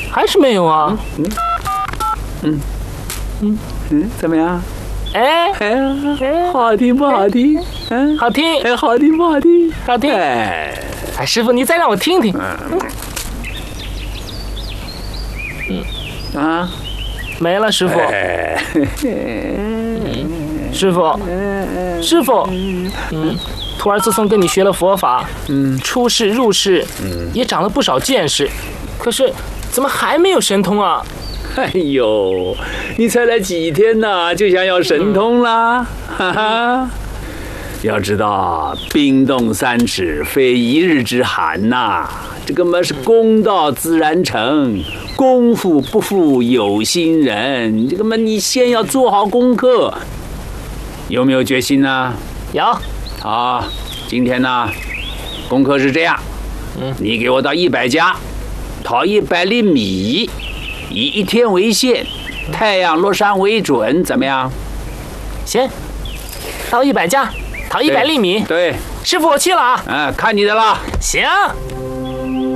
还是没有啊。 怎么样？ 哎， 好听不好听？ 好听， 哎，好听不好听？ 好听。 哎， 师傅，你再让我听听。 啊， 没了，师傅。师傅，师傅，徒儿自从跟你学了佛法，出世入世，也长了不少见识，可是怎么还没有神通啊？ 哎呦，你才来几天呢，就想要神通啦？哈哈！要知道，冰冻三尺，非一日之寒呐。这个嘛是功到自然成，功夫不负有心人。这个嘛，你先要做好功课，有没有决心呢？ 有。 好，今天呢，功课是这样，你给我到100家，讨100粒米，以1天为限，太阳落山为准，怎么样？ 行，到100家，讨100粒米。 对， 师傅，我去了啊。 看你的了。 行。